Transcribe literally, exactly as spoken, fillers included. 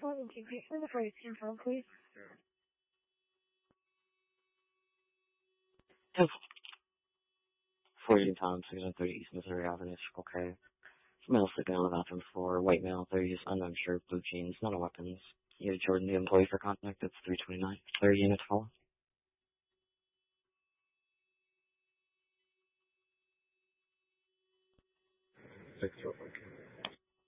phone and increasing the phrase your phone, please. ten forty Tom, six thirty East Missouri Avenue, Circle K. Male sleeping on the bathroom floor, white male, thirties, unknown shirt, blue jeans, not a weapons. You have Jordan, the employee for contact, it's three twenty-nine. thirty units follow. Six, okay.